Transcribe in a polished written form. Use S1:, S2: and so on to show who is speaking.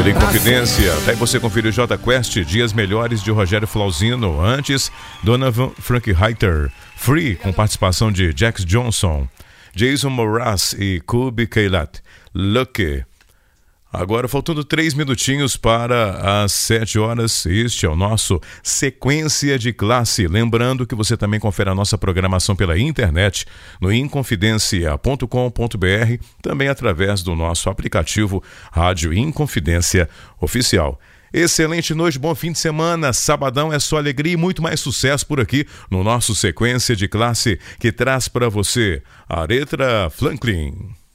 S1: Vida Inconfidência. Daí você conferiu J Quest, Dias Melhores de Rogério Flauzino. Antes, Donovan Frank Reiter, Free, com participação de Jax Johnson, Jason Mraz e Kubi Kailat, Lucky. Agora, faltando 3 minutinhos para as 7 horas, este é o nosso Sequência de Classe. Lembrando que você também confere a nossa programação pela internet no inconfidencia.com.br, também através do nosso aplicativo Rádio Inconfidência Oficial. Excelente noite, bom fim de semana. Sabadão é só alegria e muito mais sucesso por aqui no nosso Sequência de Classe, que traz para você Aretha Franklin.